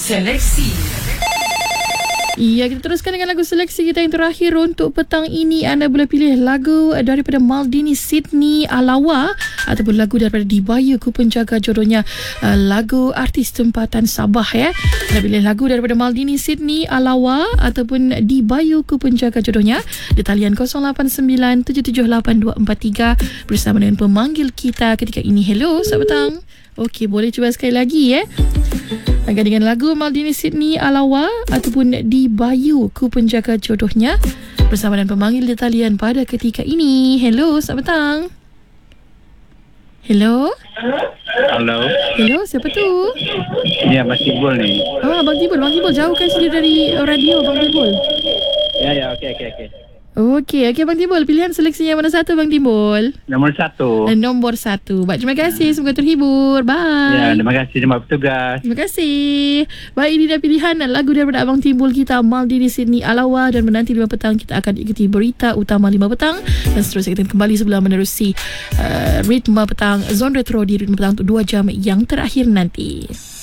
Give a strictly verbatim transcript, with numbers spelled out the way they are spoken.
Seleksi. Ya, kita teruskan dengan lagu seleksi kita yang terakhir untuk petang ini. Anda boleh pilih lagu daripada Maldini Sydney Alawa ataupun lagu daripada Dibayu Ku Penjaga Jodohnya, uh, lagu artis tempatan Sabah ya. Anda pilih lagu daripada Maldini Sydney Alawa ataupun Dibayu Ku Penjaga Jodohnya di talian kosong lapan sembilan tujuh tujuh lapan dua empat tiga bersama dengan pemanggil kita ketika ini. Hello, selamat petang. Okey, boleh cuba sekali lagi ya. Agak dengan lagu Maldini Sydney Alawa ataupun Dibayu Ku Penjaga Jodohnya bersama dengan pemanggil di talian pada ketika ini. Hello, selamat petang. Hello. Halo. Hello, siapa tu? Ya, Mas Timbul ni. Ah, Bang Timbul, Bang Timbul jauhkan sendiri dari radio, Bang Timbul. Ya, ya, okey, okey, okey. Okey, okey Bang Timbul, pilihan seleksinya mana satu Bang Timbul? Nombor satu. Dan nombor satu. Baik, terima kasih. Semoga terhibur. Bye. Ya, terima kasih jemaah petugas. Terima kasih. Baik, ini dah pilihan lagu daripada Abang Timbul kita, Maldini Sydney Alawa. Dan menanti lima petang kita akan ikuti berita utama lima petang. Dan seterusnya kita kembali sebelum menerusi uh, ritme petang, Zone Retro di ritme petang untuk dua jam yang terakhir nanti.